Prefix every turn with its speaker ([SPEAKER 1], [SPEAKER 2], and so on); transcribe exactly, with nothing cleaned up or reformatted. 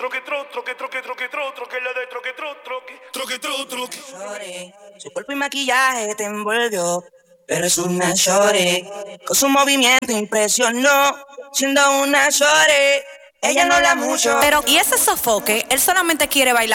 [SPEAKER 1] Troque, tro, troque, troque, troque, tro, troque, la de troque, tro, troque. Troque, tro, troque.
[SPEAKER 2] Shorty, su cuerpo y maquillaje te envolvió, pero es una shorty, con su movimiento impresionó, siendo una shorty, ella no habla mucho.
[SPEAKER 3] Pero, ¿y ese sofoque? Él solamente quiere bailar.